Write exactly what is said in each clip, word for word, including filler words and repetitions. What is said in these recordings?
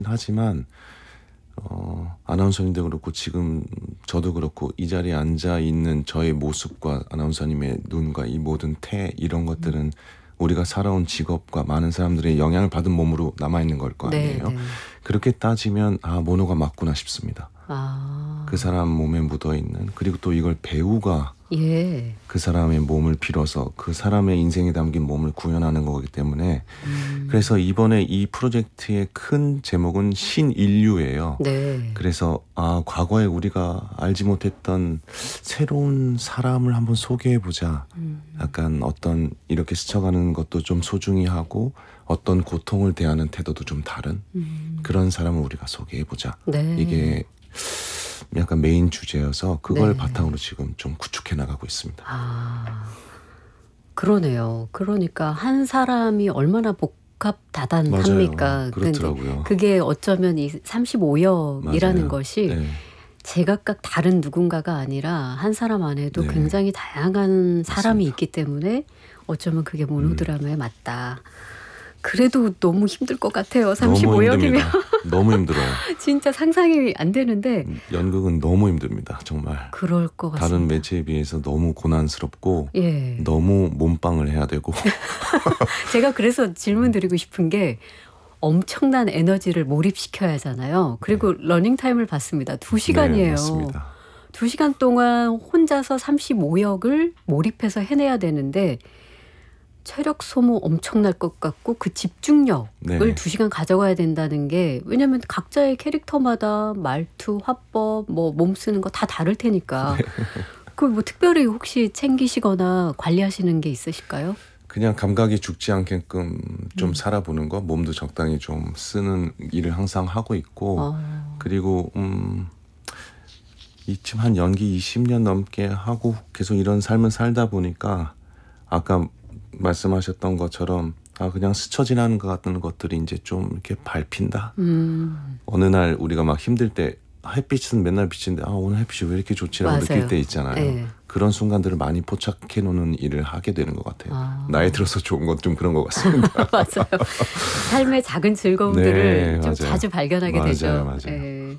하지만 어, 아나운서님도 그렇고 지금 저도 그렇고 이 자리에 앉아 있는 저의 모습과 아나운서님의 눈과 이 모든 태 이런 것들은 우리가 살아온 직업과 많은 사람들의 영향을 받은 몸으로 남아있는 걸 거 네, 아니에요. 네. 그렇게 따지면 아 모노가 맞구나 싶습니다. 아, 그 사람 몸에 묻어있는, 그리고 또 이걸 배우가 예. 그 사람의 몸을 빌어서 그 사람의 인생에 담긴 몸을 구현하는 거기 때문에 음, 그래서 이번에 이 프로젝트의 큰 제목은 신인류예요. 네. 그래서 아 과거에 우리가 알지 못했던 새로운 사람을 한번 소개해보자. 음, 약간 어떤 이렇게 스쳐가는 것도 좀 소중히 하고 어떤 고통을 대하는 태도도 좀 다른 음, 그런 사람을 우리가 소개해보자. 네. 이게 약간 메인 주제여서 그걸 네. 바탕으로 지금 좀 구축해 나가고 있습니다. 아, 그러네요. 그러니까 한 사람이 얼마나 복합다단합니까? 맞아요. 근데 그렇더라고요. 그게 어쩌면 이 삼십오 역이라는 맞아요. 것이 네. 제각각 다른 누군가가 아니라 한 사람 안에도 네. 굉장히 다양한 사람이 맞습니다. 있기 때문에 어쩌면 그게 음. 모노드라마에 맞다. 그래도 너무 힘들 것 같아요. 너무 삼십오 역이면 힘듭니다. 너무 힘들어요. 진짜 상상이 안 되는데 연극은 너무 힘듭니다. 정말. 그럴 것 같습니다. 다른 매체에 비해서 너무 고난스럽고 예. 너무 몸빵을 해야 되고 제가 그래서 질문 드리고 싶은 게 엄청난 에너지를 몰입시켜야 하잖아요. 그리고 러닝타임을 봤습니다. 두 시간이에요. 네, 맞습니다. 두 시간 동안 혼자서 삼십오 역을 몰입해서 해내야 되는데 체력 소모 엄청날 것 같고 그 집중력을 네. 두 시간 가져가야 된다는 게 왜냐하면 각자의 캐릭터마다 말투, 화법, 뭐 몸 쓰는 거 다 다를 테니까 그 뭐 특별히 혹시 챙기시거나 관리하시는 게 있으실까요? 그냥 감각이 죽지 않게끔 좀 음. 살아보는 거, 몸도 적당히 좀 쓰는 일을 항상 하고 있고 어, 그리고 음 이쯤 한 연기 이십 년 넘게 하고 계속 이런 삶을 살다 보니까 아까 말씀하셨던 것처럼 아 그냥 스쳐 지나는 것 같은 것들이 이제 좀 이렇게 밟힌다. 음, 어느 날 우리가 막 힘들 때 햇빛은 맨날 비치는데 아 오늘 햇빛이 왜 이렇게 좋지라고 맞아요. 느낄 때 있잖아요. 네. 그런 순간들을 많이 포착해 놓는 일을 하게 되는 것 같아요. 아. 나이 들어서 좋은 건 좀 그런 것 같습니다. 맞아요. 삶의 작은 즐거움들을 네, 좀 맞아요. 자주 발견하게 맞아요, 되죠. 맞아요. 예.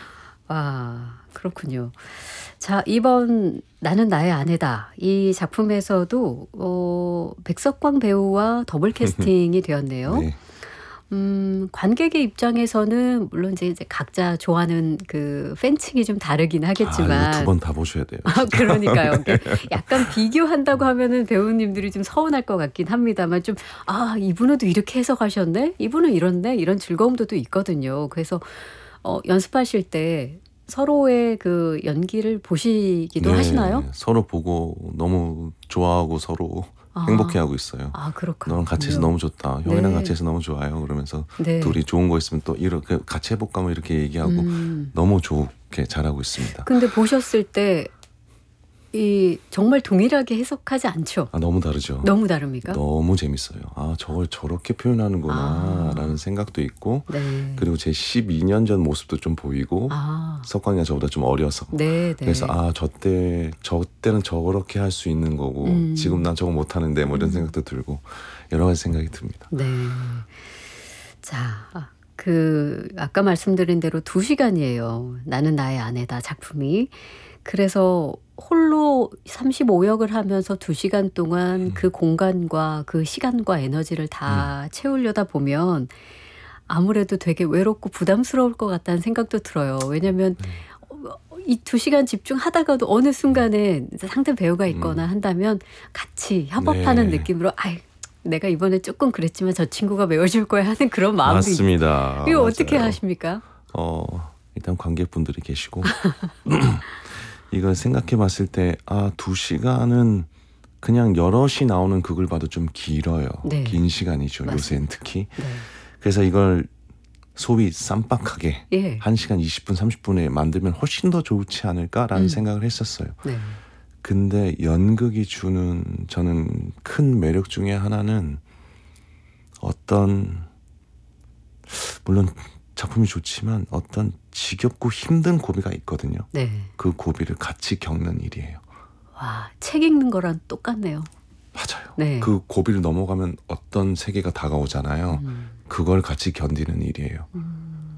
와, 그렇군요. 자, 이번 나는 나의 아내다. 이 작품에서도 어, 백석광 배우와 더블 캐스팅이 되었네요. 네. 음, 관객의 입장에서는 물론 이제, 이제 각자 좋아하는 그 팬층이 좀 다르긴 아, 이거 하겠지만 두 번 다 보셔야 돼요. 아, 그러니까요. 이게 약간 비교한다고 하면은 배우님들이 좀 서운할 것 같긴 합니다만 좀, 아, 이분은 또 이렇게 해석하셨네? 이분은 이렇네? 이런 즐거움도 또 있거든요. 그래서 어, 연습하실 때 서로의 그 연기를 보시기도 네, 하시나요? 서로 보고 너무 좋아하고 서로 아, 행복해하고 있어요. 아, 그렇군요. 너랑 같이 해서 너무 좋다. 형이랑 네. 같이 해서 너무 좋아요. 그러면서 네. 둘이 좋은 거 있으면 또 이렇게 같이 해볼까 뭐 이렇게 얘기하고 음. 너무 좋게 잘하고 있습니다. 근데 보셨을 때 이 정말 동일하게 해석하지 않죠? 아 너무 다르죠. 너무 다릅니까? 너무 재밌어요. 아 저걸 저렇게 표현하는구나 아. 라는 생각도 있고 네. 그리고 제 십이 년 전 모습도 좀 보이고 아, 석광이가 저보다 좀 어려서 네, 네. 그래서 아 저 때 저 때는 저렇게 할 수 있는 거고 음. 지금 난 저거 못하는데 뭐 이런 생각도 들고 여러 가지 생각이 듭니다. 네. 자, 그 아까 말씀드린 대로 두 시간이에요. 나는 나의 아내다 작품이. 그래서 홀로 삼십오 역을 하면서 두 시간 동안 음. 그 공간과 그 시간과 에너지를 다 채우려다 보면 아무래도 되게 외롭고 부담스러울 것 같다는 생각도 들어요. 왜냐하면 이 두 시간 집중하다가도 어느 순간에 이제 상대 배우가 있거나 한다면 같이 협업하는 네. 느낌으로 아이 내가 이번에 조금 그랬지만 저 친구가 메워줄 거야 하는 그런 마음도 있- 맞습니다. 이거 어떻게 맞아요. 하십니까? 어 일단 관객분들이 계시고 이걸 생각해 봤을 때 아 두 시간은 그냥 여럿이 나오는 극을 봐도 좀 길어요. 네. 긴 시간이죠. 맞습니다. 요새는 특히. 네. 그래서 이걸 소위 쌈박하게 예. 한 시간 이십 분 삼십 분에 만들면 훨씬 더 좋지 않을까라는 음. 생각을 했었어요. 네. 근데 연극이 주는 저는 큰 매력 중에 하나는 어떤 물론 작품이 좋지만 어떤 지겹고 힘든 고비가 있거든요. 네. 그 고비를 같이 겪는 일이에요. 와, 책 읽는 거랑 똑같네요. 맞아요. 네. 그 고비를 넘어가면 어떤 세계가 다가오잖아요. 음. 그걸 같이 견디는 일이에요. 음.